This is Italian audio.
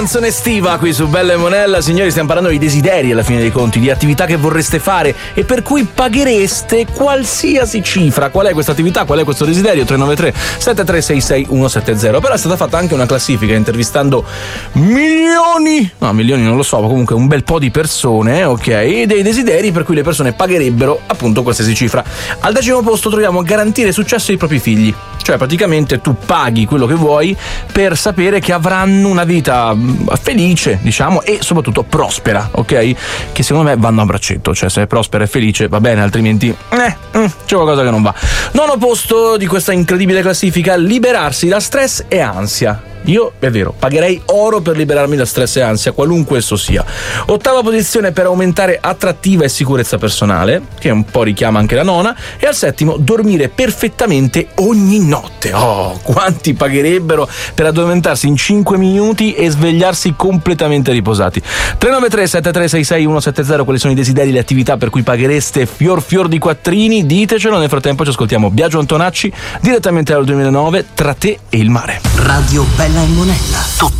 Canzone estiva qui su Bella e Monella. Signori, stiamo parlando di desideri alla fine dei conti, di attività che vorreste fare e per cui paghereste qualsiasi cifra. Qual è questa attività? Qual è questo desiderio? 393 7366 170. Però è stata fatta anche una classifica intervistando milioni non lo so, ma comunque un bel po' di persone, ok, dei desideri per cui le persone pagherebbero appunto qualsiasi cifra. Al 10° posto troviamo garantire successo ai propri figli. Cioè praticamente tu paghi quello che vuoi per sapere che avranno una vita felice, diciamo, e soprattutto prospera, ok? Che secondo me vanno a braccetto, cioè se è prospera e felice va bene, altrimenti c'è qualcosa che non va. 9° posto di questa incredibile classifica, liberarsi da stress e ansia. Io, è vero, pagherei oro per liberarmi da stress e ansia, qualunque esso sia. 8ª posizione per aumentare attrattiva e sicurezza personale, che un po' richiama anche la 9ª. E al 7° dormire perfettamente ogni notte. Oh, quanti pagherebbero per addormentarsi in 5 minuti e svegliarsi completamente riposati. 393 7366 170, quali sono i desideri, le attività per cui paghereste fior di quattrini? Ditecelo. Nel frattempo ci ascoltiamo Biagio Antonacci direttamente dal 2009, Tra te e il mare. Radio Bella e Monella.